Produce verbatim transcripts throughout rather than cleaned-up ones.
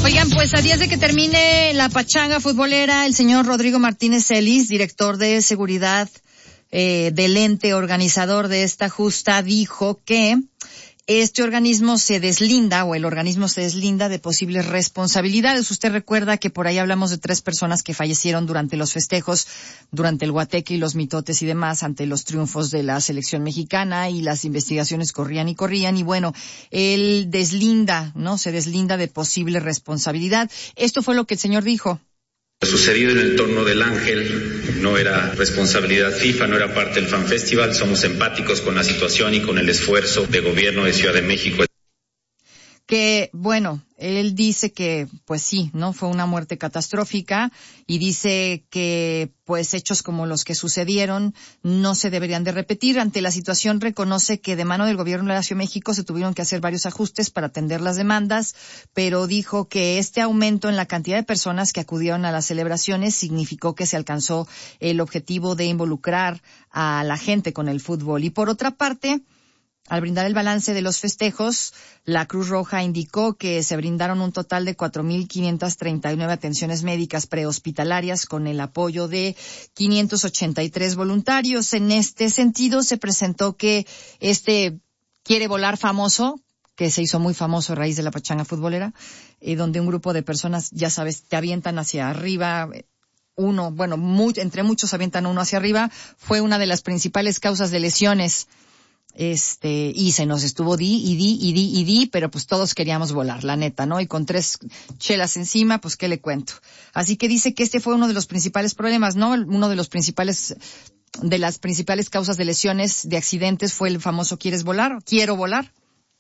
Oigan, pues a días de que termine la pachanga futbolera, el señor Rodrigo Martínez Celis, director de seguridad eh, del ente organizador de esta justa, dijo que este organismo se deslinda, o el organismo se deslinda de posibles responsabilidades. Usted recuerda que por ahí hablamos de tres personas que fallecieron durante los festejos, durante el guateque y los mitotes y demás, ante los triunfos de la selección mexicana, y las investigaciones corrían y corrían, y bueno, él deslinda, ¿no? Se deslinda de posible responsabilidad. Esto fue lo que el señor dijo. Lo sucedido en el entorno del Ángel no era responsabilidad FIFA, no era parte del Fan Festival. Somos empáticos con la situación y con el esfuerzo de gobierno de Ciudad de México. Que, bueno, él dice que, pues sí, ¿no? Fue una muerte catastrófica, y dice que, pues, hechos como los que sucedieron no se deberían de repetir. Ante la situación, reconoce que de mano del gobierno de la Ciudad de México se tuvieron que hacer varios ajustes para atender las demandas, pero dijo que este aumento en la cantidad de personas que acudieron a las celebraciones significó que se alcanzó el objetivo de involucrar a la gente con el fútbol. Y por otra parte, al brindar el balance de los festejos, la Cruz Roja indicó que se brindaron un total de cuatro mil quinientas treinta y nueve atenciones médicas prehospitalarias con el apoyo de quinientos ochenta y tres voluntarios. En este sentido, se presentó que este Quiere Volar famoso, que se hizo muy famoso a raíz de la pachanga futbolera, eh, donde un grupo de personas, ya sabes, te avientan hacia arriba, uno, bueno, muy, entre muchos avientan uno hacia arriba, fue una de las principales causas de lesiones. Este, y se nos estuvo di, y di, y di, y di, pero pues todos queríamos volar, la neta, ¿no? Y con tres chelas encima, pues qué le cuento. Así que dice que este fue uno de los principales problemas, ¿no? Uno de los principales, de las principales causas de lesiones, de accidentes, fue el famoso ¿quieres volar? Quiero volar.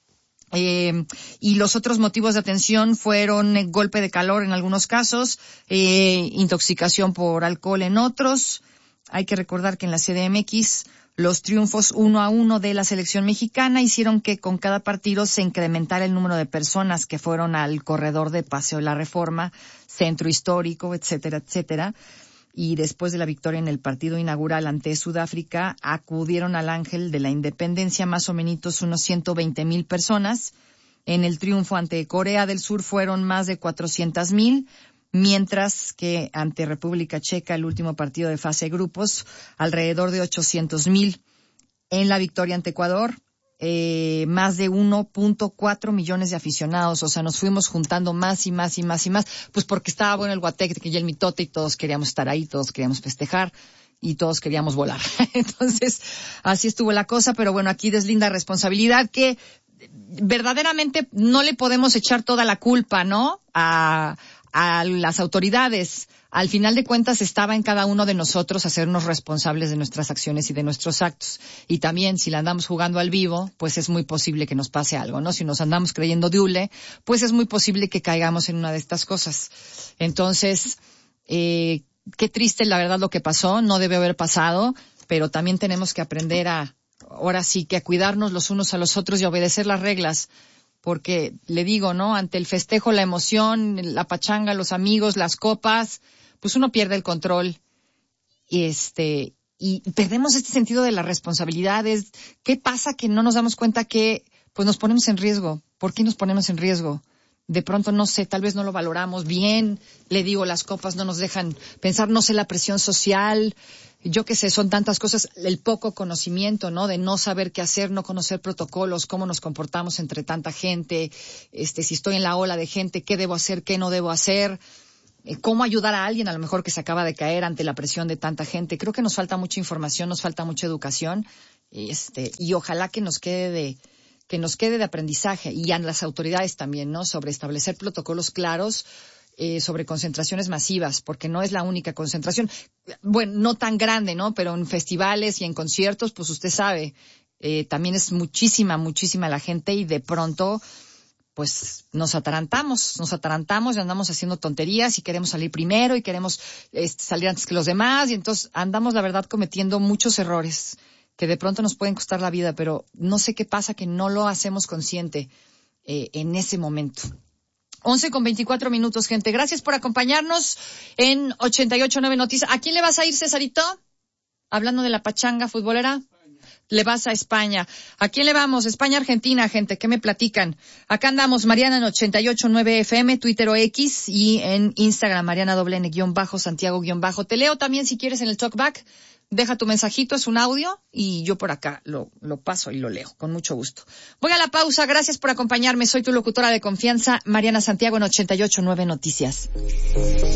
Eh, y los otros motivos de atención fueron eh, golpe de calor en algunos casos, eh, intoxicación por alcohol en otros. Hay que recordar que en la C D M X los triunfos uno a uno de la selección mexicana hicieron que con cada partido se incrementara el número de personas que fueron al corredor de Paseo de la Reforma, Centro Histórico, etcétera, etcétera. Y después de la victoria en el partido inaugural ante Sudáfrica, acudieron al Ángel de la Independencia más o menos unos ciento veinte mil personas. En el triunfo ante Corea del Sur fueron más de cuatrocientas mil. Mientras que ante República Checa, el último partido de fase de grupos, alrededor de ochocientos mil. En la victoria ante Ecuador, eh, más de uno punto cuatro millones de aficionados. O sea, nos fuimos juntando más y más y más y más, pues porque estaba bueno el guateque y el mitote, y todos queríamos estar ahí, todos queríamos festejar y todos queríamos volar. Entonces, así estuvo la cosa, pero bueno, aquí deslinda responsabilidad que verdaderamente no le podemos echar toda la culpa, ¿no? A a las autoridades. Al final de cuentas estaba en cada uno de nosotros hacernos responsables de nuestras acciones y de nuestros actos. Y también si la andamos jugando al vivo, pues es muy posible que nos pase algo, ¿no? Si nos andamos creyendo diule, pues es muy posible que caigamos en una de estas cosas. Entonces, eh, qué triste la verdad lo que pasó, no debe haber pasado, pero también tenemos que aprender a, ahora sí, que a cuidarnos los unos a los otros y a obedecer las reglas. Porque, le digo, ¿no? Ante el festejo, la emoción, la pachanga, los amigos, las copas, pues uno pierde el control. Y este, y perdemos este sentido de las responsabilidades. ¿Qué pasa que no nos damos cuenta que, pues nos ponemos en riesgo? ¿Por qué nos ponemos en riesgo? De pronto, no sé, tal vez no lo valoramos bien. Le digo, las copas no nos dejan pensar, no sé, la presión social. Yo qué sé, son tantas cosas, el poco conocimiento, ¿no? De no saber qué hacer, no conocer protocolos, cómo nos comportamos entre tanta gente, este, si estoy en la ola de gente, qué debo hacer, qué no debo hacer, eh, cómo ayudar a alguien a lo mejor que se acaba de caer ante la presión de tanta gente. Creo que nos falta mucha información, nos falta mucha educación, este, y ojalá que nos quede de, que nos quede de aprendizaje, y a las autoridades también, ¿no? Sobre establecer protocolos claros, Eh, sobre concentraciones masivas, porque no es la única concentración, bueno, no tan grande, ¿no? Pero en festivales y en conciertos, pues usted sabe, eh, también es muchísima, muchísima la gente, y de pronto, pues nos atarantamos, nos atarantamos y andamos haciendo tonterías y queremos salir primero y queremos eh, salir antes que los demás, y entonces andamos, la verdad, cometiendo muchos errores que de pronto nos pueden costar la vida, pero no sé qué pasa que no lo hacemos consciente eh, en ese momento. once con veinticuatro minutos, gente. Gracias por acompañarnos en ochenta y ocho punto nueve Noticias. ¿A quién le vas a ir, Cesarito? Hablando de la pachanga futbolera. Le vas a España. ¿A quién le vamos? España, Argentina, gente. ¿Qué me platican? Acá andamos, Mariana en ochenta y ocho punto nueve F M, Twitter o X, y en Instagram, Mariana doble N guión bajo, Santiago guión bajo. Te leo también si quieres en el talkback. Deja tu mensajito, es un audio, y yo por acá lo, lo paso y lo leo, con mucho gusto. Voy a la pausa. Gracias por acompañarme. Soy tu locutora de confianza, Mariana Santiago en ochenta y ocho punto nueve Noticias.